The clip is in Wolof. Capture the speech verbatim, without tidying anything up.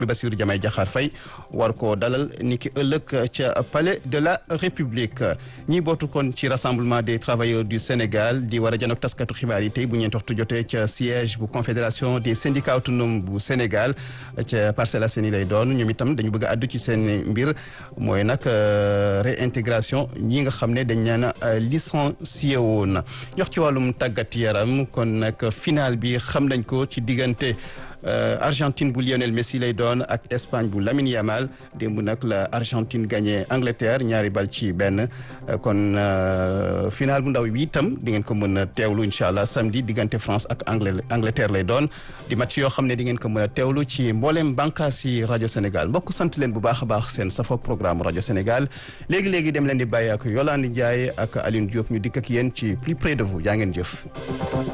Bassirou Diomaye Diakhar Faye war koo dalal ni ki ëllëg ca palais de la République ñi bootu kon ci rassemblement des travailleurs du Sénégal di war a janook taskatu xibaar yi tey bu ñeenti waxtu jotee ca siège bu confédération des syndicats autonomes bu Sénégal ca Parcelles Assainies lay doon ñoom itam dañu bëgg a addu ci seen mbir mooy nag réintégration ñi nga xam ne dañ leen a licencié woon ñox ci wàllum tàggat yaram kon nag final bi xam nañ ko ci diggante Argentine bu Lionel Messi lay doon ak Espagne bu Lamine Yamal démb nag la Argentine gagné Angleterre ñaari bal ci benn kon final bu ndaw bi itam di ngeen ko mën a teewlu incha allah samedi diggante France ak Angleterre lay doon di match yoo xam ne di ngeen ko mën a teewlu ci mboolem bànqaas yi rajo Sénégal mbokk sant leen bu baax a baax seen safoog programme rajo Sénégal léegi léegi dem leen di bàyyi ak Yolande Ndiaye ak Alioune Diop ñu dikk ak yéen ci plus près de vous jaa ngeen jëf.